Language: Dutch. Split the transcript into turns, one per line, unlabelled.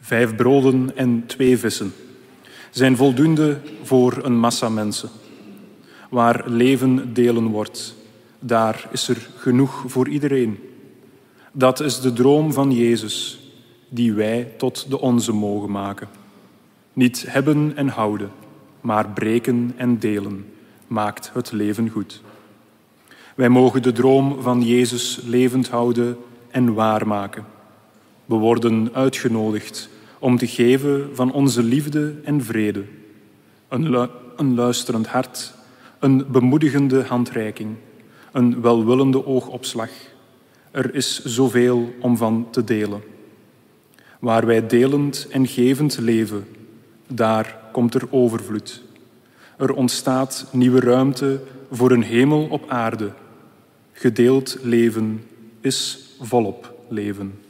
5 broden en 2 vissen zijn voldoende voor een massa mensen. Waar leven delen wordt, daar is er genoeg voor iedereen. Dat is de droom van Jezus, die wij tot de onze mogen maken. Niet hebben en houden, maar breken en delen maakt het leven goed. Wij mogen de droom van Jezus levend houden en waarmaken. We worden uitgenodigd om te geven van onze liefde en vrede. Een luisterend hart, een bemoedigende handreiking, een welwillende oogopslag. Er is zoveel om van te delen. Waar wij delend en gevend leven, daar komt er overvloed. Er ontstaat nieuwe ruimte voor een hemel op aarde. Gedeeld leven is volop leven.